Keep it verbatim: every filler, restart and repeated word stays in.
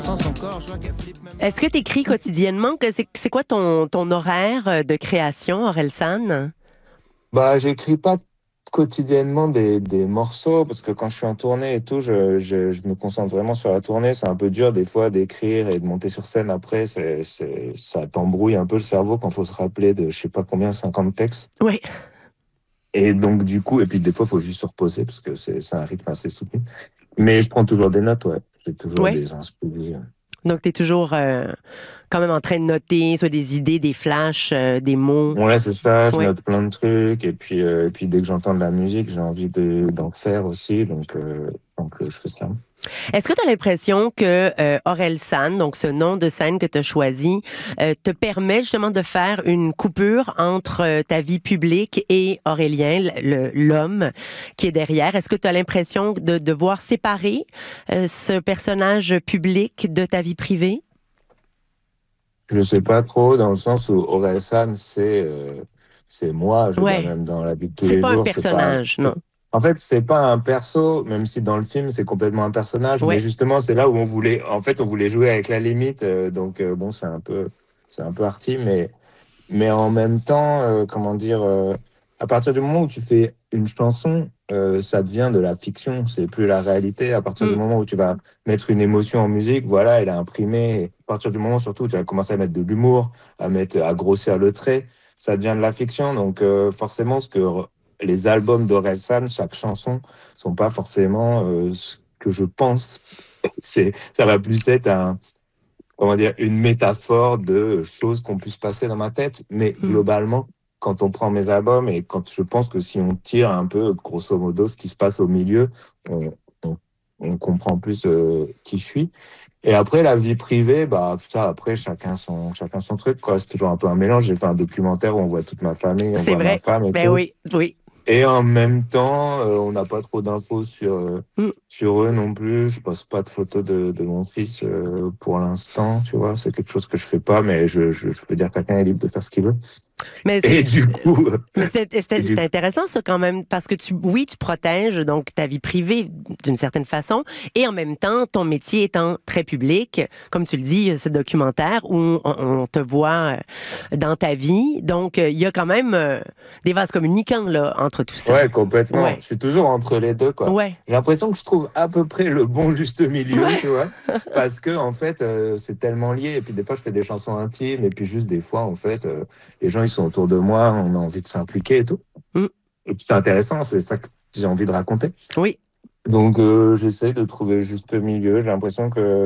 Est-ce que tu écris quotidiennement? Que C'est c'est quoi ton, ton horaire de création, Orelsan? Bah, j'écris pas quotidiennement des, des morceaux parce que quand je suis en tournée et tout, je, je, je me concentre vraiment sur la tournée. C'est un peu dur des fois d'écrire et de monter sur scène après. C'est, c'est, ça t'embrouille un peu le cerveau quand faut se rappeler de je sais pas combien, cinquante textes. Oui. Et donc, du coup, et puis des fois, faut juste se reposer parce que c'est, c'est un rythme assez soutenu. Mais je prends toujours des notes, ouais. J'ai toujours Oui. des inspirations. Donc, tu es toujours euh, quand même en train de noter soit des idées, des flashs, euh, des mots. Ouais, c'est ça, je Oui. note plein de trucs, et puis, euh, et puis dès que j'entends de la musique, j'ai envie de, d'en faire aussi, donc, euh, donc euh, je fais ça. Est-ce que tu as l'impression que euh, Orelsan, donc ce nom de scène que tu as choisi, euh, te permet justement de faire une coupure entre euh, ta vie publique et Aurélien, le- l'homme qui est derrière? Est-ce que tu as l'impression de devoir séparer euh, ce personnage public de ta vie privée? Je sais pas trop, dans le sens où Orelsan, c'est euh, c'est moi, je veux dire, Ouais. même dans la vie de tous C'est les pas un jours, c'est pas, personnage, c'est, non. en fait, c'est pas un perso, même si dans le film, c'est complètement un personnage, mais Ouais. justement, c'est là où on voulait, en fait, on voulait jouer avec la limite, euh, donc, euh, bon, c'est un peu, c'est un peu arty, mais Mais en même temps, euh, comment dire, euh, à partir du moment où tu fais une chanson, euh, ça devient de la fiction, c'est plus la réalité. À partir du Hmm. moment où tu vas mettre une émotion en musique, voilà, elle est imprimée. Et à partir du moment surtout où tu vas commencer à mettre de l'humour, à mettre, à grossir le trait, ça devient de la fiction. Donc euh, forcément, ce que r- les albums d'Orelsan, chaque chanson, sont pas forcément euh, ce que je pense. C'est, ça va plus être un comment dire, une métaphore de choses qui ont pu se passer dans ma tête. Mais Hmm. globalement, quand on prend mes albums et quand je pense que si on tire un peu, grosso modo, ce qui se passe au milieu, on, on, on comprend plus euh, qui je suis. Et après, la vie privée, bah, ça, après, chacun son, chacun son truc, quoi. C'est toujours un peu un mélange. J'ai fait un documentaire où on voit toute ma famille, on C'est voit ma vrai. femme et Ben tout. oui, oui. Et en même temps, euh, on n'a pas trop d'infos sur, euh, Hmm. sur eux non plus. Je poste pas de photos de, de mon fils euh, pour l'instant, tu vois. C'est quelque chose que je fais pas, mais je, je, je veux dire, chacun est libre de faire ce qu'il veut. Mais Et c'est du coup, Mais c'est et c'est- c'est du, intéressant ça quand même parce que tu oui tu protèges donc ta vie privée d'une certaine façon et en même temps ton métier étant très public comme tu le dis ce documentaire où on, on te voit euh, dans ta vie donc euh, il y a quand même euh, des vases communicants là entre tout ça. ouais, complètement. Ouais. Je suis toujours entre les deux, quoi. Ouais. J'ai l'impression que je trouve à peu près le bon juste milieu, Ouais. tu vois. Parce que, en fait, euh, c'est tellement lié. Et puis, des fois, je fais des chansons intimes. Et puis, juste des fois, en fait, euh, les gens, ils sont autour de moi. On a envie de s'impliquer et tout. Mm. Et puis, c'est intéressant. C'est ça que j'ai envie de raconter. Oui. Donc, euh, j'essaie de trouver le juste milieu. J'ai l'impression que